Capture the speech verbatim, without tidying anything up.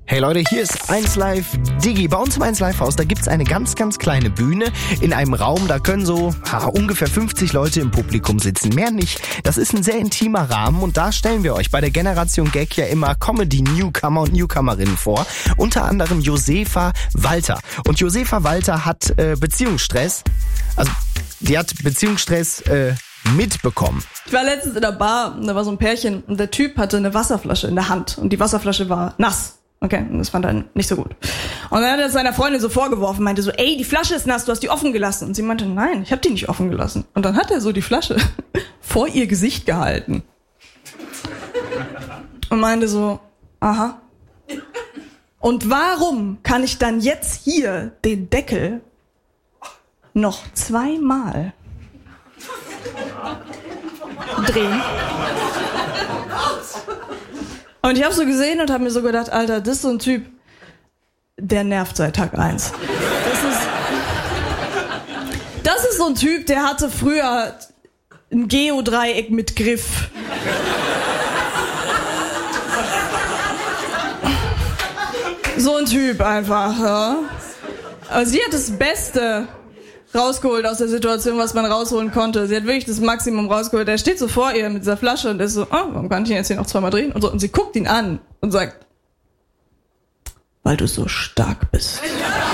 Hey Leute, hier ist eins Live Digi. Bei uns im eins Live Haus, da gibt's eine ganz, ganz kleine Bühne in einem Raum. Da können so ha, ungefähr fünfzig Leute im Publikum sitzen. Mehr nicht. Das ist ein sehr intimer Rahmen und da stellen wir euch bei der Generation Gag ja immer Comedy-Newcomer und Newcomerinnen vor. Unter anderem Josefa Walter. Und Josefa Walter hat äh, Beziehungsstress. Also, die hat Beziehungsstress äh, mitbekommen. Ich war letztens in der Bar und da war so ein Pärchen und der Typ hatte eine Wasserflasche in der Hand und die Wasserflasche war nass. Okay, und das fand er nicht so gut. Und dann hat er seiner Freundin so vorgeworfen, meinte so, ey, die Flasche ist nass, du hast die offen gelassen. Und sie meinte, nein, ich habe die nicht offen gelassen. Und dann hat er so die Flasche vor ihr Gesicht gehalten. Und meinte so, aha. Und warum kann ich dann jetzt hier den Deckel noch zweimal drehen? Und ich habe so gesehen und habe mir so gedacht, Alter, das ist so ein Typ, der nervt seit Tag eins. Das ist, das ist so ein Typ, der hatte früher ein Geodreieck mit Griff. So ein Typ einfach, ja. Aber sie hat das Beste rausgeholt aus der Situation, was man rausholen konnte. Sie hat wirklich das Maximum rausgeholt. Er steht so vor ihr mit dieser Flasche und ist so, oh, warum kann ich ihn jetzt hier noch zweimal drehen? Und so, und sie guckt ihn an und sagt, weil du so stark bist.